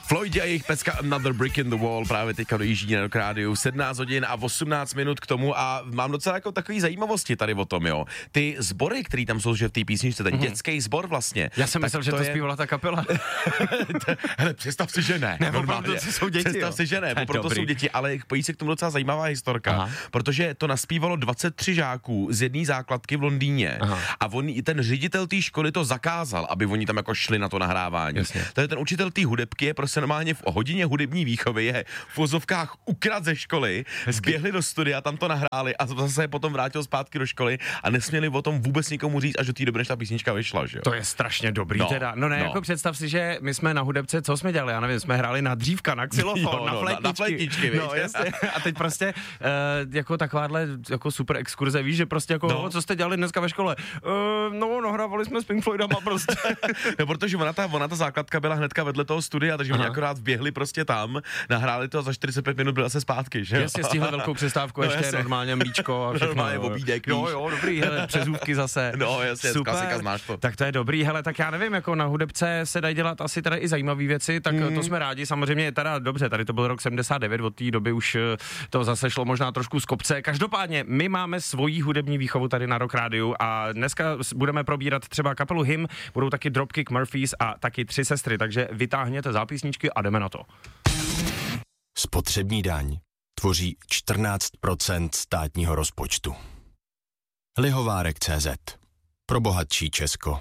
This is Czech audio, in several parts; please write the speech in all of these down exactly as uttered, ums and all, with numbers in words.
Floyd a jejich pecka Another Brick in the Wall právě teďka dojíždí na rádiu sedmnáct hodin a osmnáct minut k tomu a mám docela jako takový zajímavosti tady o tom, jo. Ty sbory, který tam jsou, že v té písničce, ten mm-hmm. dětský sbor vlastně. Já jsem myslel, že to, to je... zpívala ta kapela. Hele, představ si, že ne. Ne, opravdu to jsou děti, Představ jo. si, že ne, opravdu to jsou děti, ale pojí se k tomu docela zajímavá historka, aha. protože to naspívalo dvacet tři žáků z jedné základky v Londýně aha. a on, ten ředitel té školy to zakázal, aby oni tam jako šli na to nahrávání. Jasně. Takže ten učitel té hudebky je prostě normálně v hodině hudební výchovy je v vozovkách ukradl ze školy, zběhli do studia, tam to nahráli a zase je potom vrátil zpátky do školy a nesměli o tom vůbec nikomu říct, až do té doby, než ta písnička vyšla, že jo. To je strašně dobrý no, teda. No ne, no. jako představ si, že my jsme na hudebce, co jsme dělali, já nevím, jsme hráli na dřívka, na xylofon, jo, na no, flétničky. Na, na flétničky, no, jasně. A teď prostě uh, jako takováhle jako super exkurze, víš, že prostě jako, no. co jste dělali dneska ve škole? Uh, no, nahrávali jsme s Pink Floydama prostě. No, protože ona ta, ona ta základka byla hnedka vedle toho studia, takže oni akorát vběhli prostě tam, nahráli to a za čtyřicet pět minut byli zase zpátky, že jo? Jasně, stihle velkou přestávku, no, ještě jasně. Normálně mlíčko a všechno. Normálně obídek, víš. Jo, jo, dobrý, hele, přezůvky zase. No, jasně, super. Klasika, znáš to. Tak to je dobrý, hele, tak já nevím, jako na hudebce se dají dělat asi teda i zajímavé věci, tak mm. to jsme rádi, samozřejmě je teda dobře, tady to byl rok sedmdesát devět, od té doby už to zase šlo možná trošku z kopce. Každopádně, my máme svoji hudební výchovu tady na Rock Rádiu a dneska budeme probírat třeba kapelu Him, budou taky Dropkick Murphys a taky Tři sestry, takže vytáhněte zápisničky a jdeme na to. Spotřební daň tvoří čtrnáct procent státního rozpočtu. Lihovárek tečka cé zet. Pro bohatší Česko.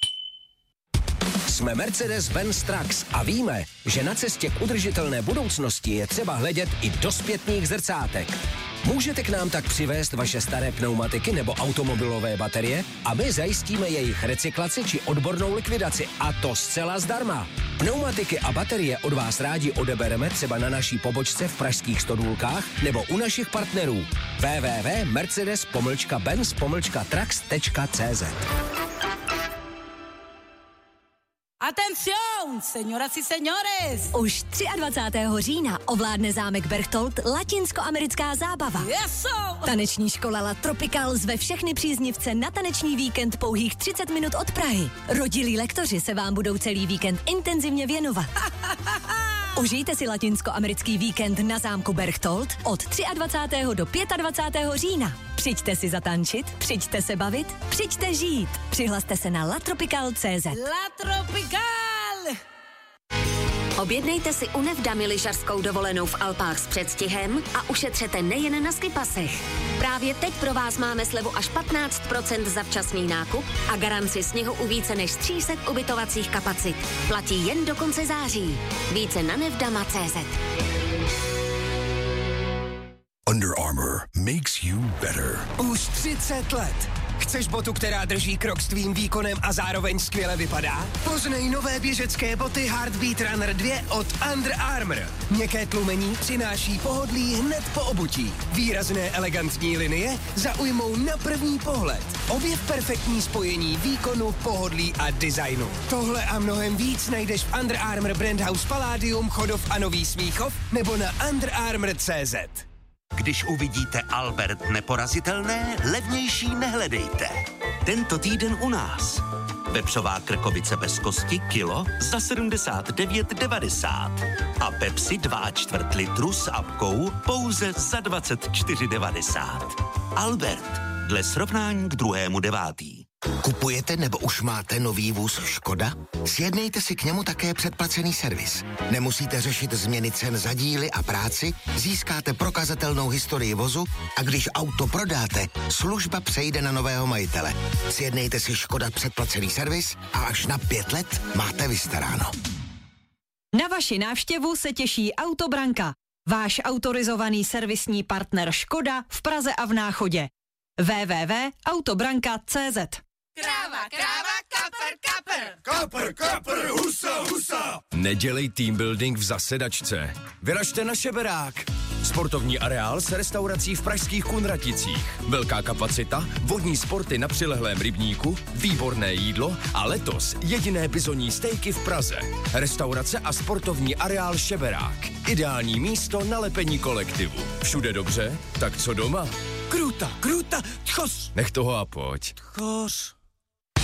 Jsme Mercedes-Benz Trucks a víme, že na cestě k udržitelné budoucnosti je třeba hledět i do zpětných zrcátek. Můžete k nám tak přivést vaše staré pneumatiky nebo automobilové baterie a my zajistíme jejich recyklaci či odbornou likvidaci a to zcela zdarma. Pneumatiky a baterie od vás rádi odebereme třeba na naší pobočce v pražských Stodůlkách nebo u našich partnerů w w w tečka mercedes benz trucks tečka cé zet. Atención, señoras y señores! Už dvacátého třetího října ovládne zámek Berchtold latinskoamerická zábava. Yes, Taneční škola La Tropical zve všechny příznivce na taneční víkend pouhých třicet minut od Prahy. Rodilí lektoři se vám budou celý víkend intenzivně věnovat. Užijte si latinskoamerický víkend na zámku Berchtold od dvacátého třetího do dvacátého pátého října. Přijďte si zatančit, přijďte se bavit, přijďte žít. Přihlaste se na latropical tečka cé zet. La Tropical! Objednejte si u Nevdamy lyžařskou dovolenou v Alpách s předstihem a ušetřete nejen na skipasech. Právě teď pro vás máme slevu až patnáct procent za včasný nákup a garanci sněhu u více než tři sta ubytovacích kapacit. Platí jen do konce září. Více na nevdama tečka cé zet. Under Armour makes you better. Už třicet let. Chceš botu, která drží krok s tvým výkonem a zároveň skvěle vypadá? Poznej nové běžecké boty Heartbeat Runner dva od Under Armour. Měkké tlumení přináší pohodlí hned po obutí. Výrazné elegantní linie zaujmou na první pohled. Objev perfektní spojení výkonu, pohodlí a designu. Tohle a mnohem víc najdeš v Under Armour Brand House Palladium, Chodov a Nový Smíchov nebo na under armour tečka cé zet. Když uvidíte Albert neporazitelné, levnější nehledejte. Tento týden u nás. Vepřová krkovice bez kosti kilo za sedmdesát devět devadesát. A Pepsi dva čtvrt litru s apkou pouze za dvacet čtyři devadesát. Albert, dle srovnání k druhému devátý. Kupujete nebo už máte nový vůz Škoda? Sjednejte si k němu také předplacený servis. Nemusíte řešit změny cen za díly a práci, získáte prokazatelnou historii vozu a když auto prodáte, služba přejde na nového majitele. Sjednejte si Škoda předplacený servis a až na pět let máte vystaráno. Na vaši návštěvu se těší Autobranka, váš autorizovaný servisní partner Škoda v Praze a v Náchodě. w w w tečka autobranka tečka cé zet. Kráva, kráva, kapr, kapr! Kapr, kapr, husa, husa! Nedělej team building v zasedačce. Vyražte na Šeberák. Sportovní areál s restaurací v pražských Kunraticích. Velká kapacita, vodní sporty na přilehlém rybníku, výborné jídlo a letos jediné bizonní stejky v Praze. Restaurace a sportovní areál Šeberák. Ideální místo na lepení kolektivu. Všude dobře? Tak co doma? Kruta, kruta, tchos! Nech toho a pojď. Tchos.